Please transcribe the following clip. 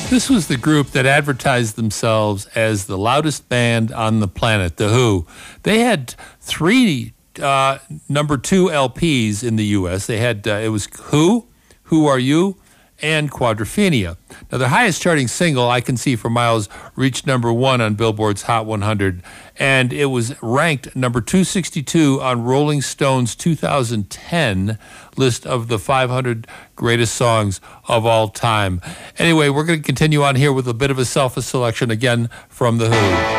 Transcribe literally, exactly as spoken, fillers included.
This was the group that advertised themselves as the loudest band on the planet, The Who. They had three uh, number two L Ps in the U S. They had, uh, it was Who, Who Are You, and Quadrophenia. Now, their highest charting single, I Can See for Miles, reached number one on Billboard's Hot one hundred, and it was ranked number two sixty-two on Rolling Stone's two thousand ten list of the five hundred greatest songs of all time. Anyway, we're going to continue on here with a bit of a self-selection again from The Who.